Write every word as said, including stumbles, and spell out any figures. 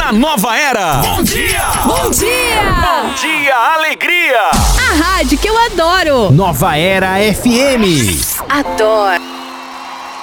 na Nova Era. Bom dia! Bom dia! Bom dia, alegria! A rádio que eu adoro. Nova Era F M. Adoro.